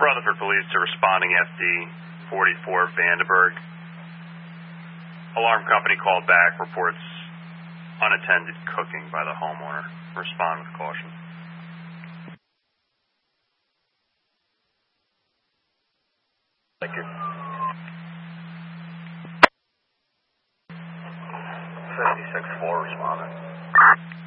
Rutherford Police to responding FD 44 Vandenberg. Alarm company called back, reports unattended cooking by the homeowner. Respond with caution. Thank you. 56-4 responding.